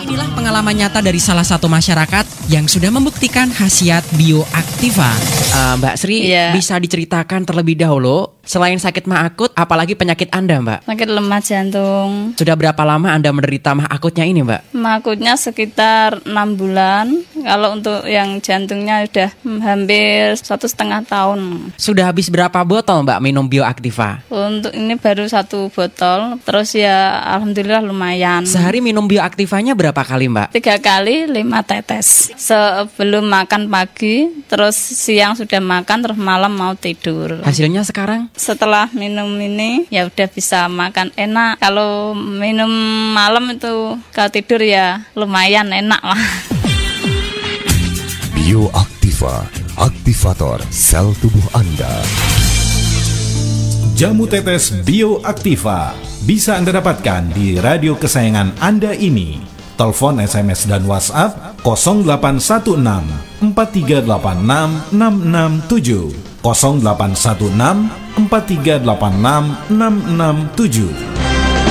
Inilah pengalaman nyata dari salah satu masyarakat yang sudah membuktikan khasiat Bioaktiva. Mbak Sri, bisa diceritakan terlebih dahulu, selain sakit mah akut, apalagi penyakit Anda, Mbak? Sakit lemah jantung. Sudah berapa lama Anda menderita mah akutnya ini, Mbak? Mah akutnya sekitar 6 bulan. Kalau untuk yang jantungnya udah hampir 1,5 tahun. Sudah habis berapa botol, Mbak, minum Bioaktiva? Untuk ini baru 1 botol. Terus ya alhamdulillah lumayan. Sehari minum Bioaktivanya berapa kali, Mbak? 3 kali 5 tetes. Sebelum makan pagi, terus siang sudah makan, terus malam mau tidur. Hasilnya sekarang? Setelah minum ini ya udah bisa makan enak. Kalau minum malam itu kalau tidur ya lumayan enak lah. Bioaktiva, aktivator sel tubuh Anda. Jamu tetes Bioaktiva bisa Anda dapatkan di radio kesayangan Anda ini. Telepon, SMS, dan WhatsApp 0816 4386 667 0816 4386 667.